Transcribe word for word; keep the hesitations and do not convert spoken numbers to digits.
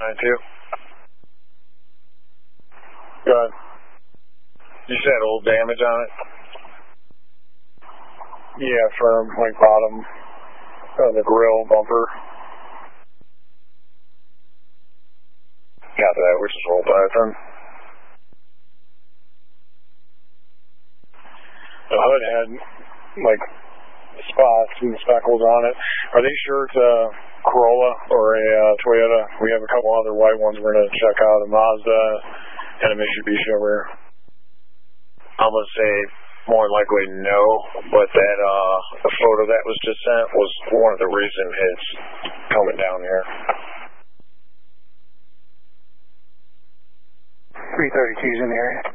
nine two. Go ahead. You said old damage on it? Yeah, firm, like bottom of the grill bumper. Got that, which is old Python. The hood had, like, spots and speckles on it. Are they sure it's a Corolla or a uh, Toyota? We have a couple other white ones we're going to check out, a Mazda and a Mitsubishi over here. I'm going to say more likely no, but that uh, the photo that was just sent was one of the recent hits coming down here. three thirty-two's in the area.